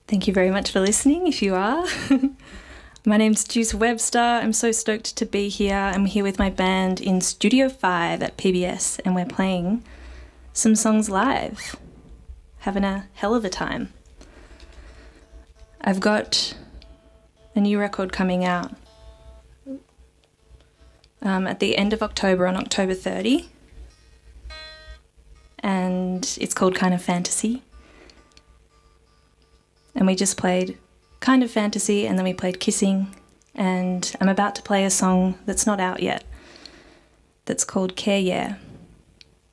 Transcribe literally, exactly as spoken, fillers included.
Thank you very much for listening, if you are. My name's Juice Webster. I'm so stoked to be here. I'm here with my band in Studio five at P B S, and we're playing some songs live. Having a hell of a time. I've got a new record coming out um, at the end of October, on October thirtieth, and it's called Kind of Fantasy. And we just played Kind of Fantasy, and then we played Kissing, and I'm about to play a song that's not out yet that's called Care Yeah.